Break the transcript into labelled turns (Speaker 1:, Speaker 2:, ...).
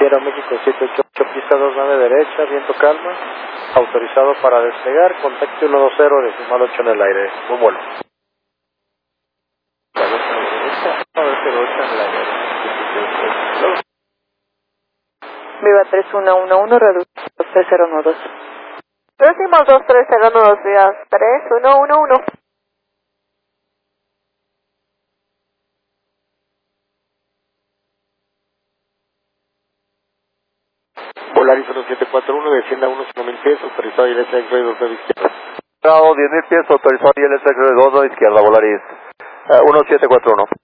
Speaker 1: México 788, pista 29 derecha, viento calma, autorizado para despegar, contacto 120, decimal 8 en el aire, buen vuelo. 908 en el aire.
Speaker 2: Viva 3111, reducido 3012.
Speaker 3: Decimal 2302, días 3111.
Speaker 1: Volaris 1741, descienda 1.000 pies, autorizado y LSX 29 izquierda.
Speaker 4: Bravo, 10.000 pies, autorizado y LSX 29 izquierda, Volaris 1741.